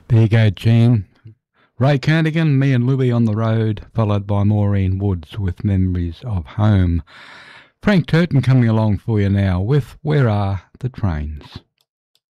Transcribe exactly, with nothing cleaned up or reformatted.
There you go, Gene. Ray Cardigan, Me and Louie on the Road, followed by Maureen Woods with Memories of Home. Frank Turton coming along for you now with Where Are the Trains?